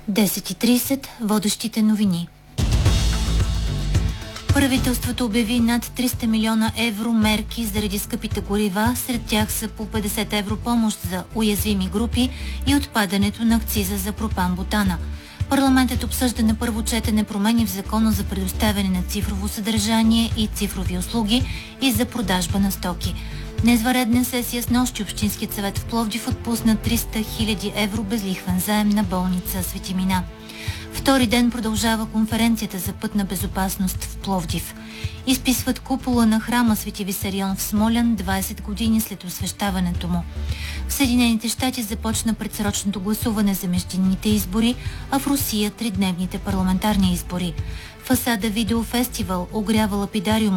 10:30. Водещите новини. Правителството обяви над 300 милиона евро мерки заради скъпите горива. Сред тях са по 50 евро помощ за уязвими групи и отпадането на акциза за пропан-бутана. Парламентът обсъжда на първо четене промени в закона за предоставяне на цифрово съдържание и цифрови услуги и за продажба на стоки. На извънредна сесия с нощи Общинският съвет в Пловдив отпусна 300 000 евро безлихвен заем на болница Свети Мина. Втори ден продължава конференцията за пътна безопасност в Пловдив. Изписват купола на храма Свети Висарион в Смолян 20 години след освещаването му. В Съединените щати започна предсрочното гласуване за междинните избори, а в Русия тридневните парламентарни избори. Фасада Видеофестивал огрява лапидариум